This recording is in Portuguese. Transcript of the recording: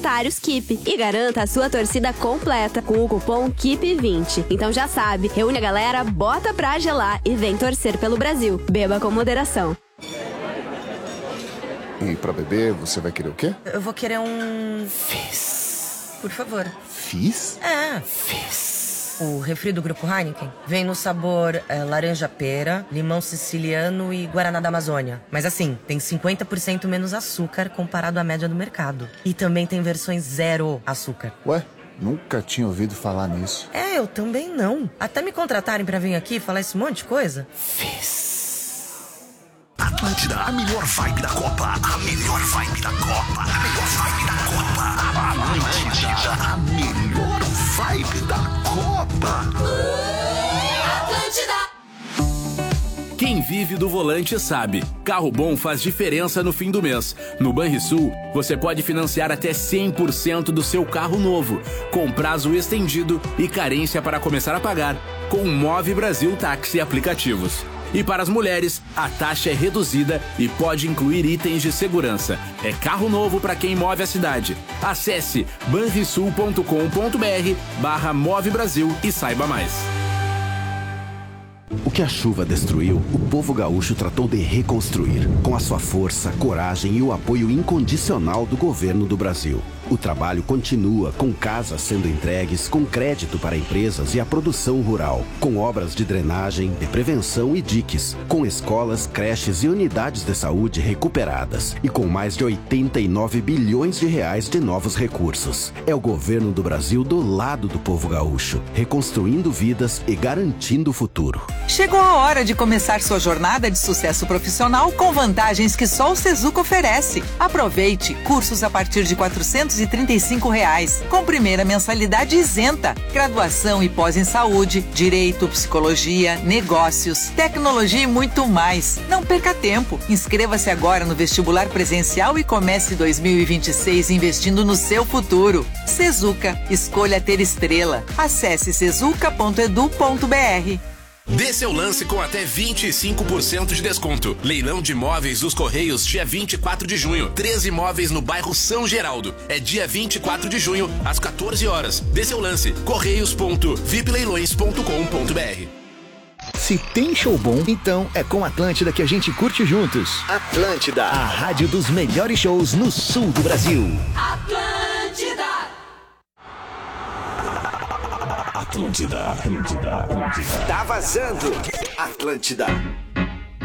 voluntários Keep e garanta a sua torcida completa com o cupom KEEP20. Então já sabe, reúne a galera, bota pra gelar e vem torcer pelo Brasil. Beba com moderação. E pra beber, você vai querer o quê? Eu vou querer um... Fizz. Por favor. Fizz? É. Fizz. O refri do Grupo Heineken vem no sabor laranja-pera, limão siciliano e guaraná da Amazônia. Mas assim, tem 50% menos açúcar comparado à média do mercado. E também tem versões zero açúcar. Ué? Nunca tinha ouvido falar nisso. É, eu também não. Até me contratarem pra vir aqui falar esse monte de coisa. Fizz. Atlântida, a melhor vibe da Copa. A melhor vibe da Copa. A melhor vibe da Copa. Atlântida, a melhor vibe da Copa. Atlântida. Quem vive do volante sabe. Carro bom faz diferença no fim do mês. No Banrisul, você pode financiar até 100% do seu carro novo, com prazo estendido e carência para começar a pagar, com o Move Brasil Táxi Aplicativos. E para as mulheres, a taxa é reduzida e pode incluir itens de segurança. É carro novo para quem move a cidade. Acesse banrisul.com.br/Move Brasil e saiba mais. O que a chuva destruiu, o povo gaúcho tratou de reconstruir, com a sua força, coragem e o apoio incondicional do governo do Brasil. O trabalho continua, com casas sendo entregues, com crédito para empresas e a produção rural, com obras de drenagem, de prevenção e diques, com escolas, creches e unidades de saúde recuperadas e com mais de 89 bilhões de reais de novos recursos. É o governo do Brasil do lado do povo gaúcho, reconstruindo vidas e garantindo o futuro. Chegou a hora de começar sua jornada de sucesso profissional com vantagens que só o Sezuca oferece. Aproveite cursos a partir de R$435, com primeira mensalidade isenta. Graduação e pós em saúde, direito, psicologia, negócios, tecnologia e muito mais. Não perca tempo. Inscreva-se agora no vestibular presencial e comece 2026 investindo no seu futuro. Sezuca, escolha ter estrela. Acesse sezuca.edu.br. Dê seu lance com até 25% de desconto. Leilão de imóveis dos Correios, dia 24 de junho. 13 imóveis no bairro São Geraldo. É dia 24 de junho, às 14 horas. Dê seu lance. correios.vipleilões.com.br. Se tem show bom, então é com Atlântida que a gente curte juntos. Atlântida, a rádio dos melhores shows no sul do Brasil. Atlântida. Atlântida. Tá vazando. Atlântida.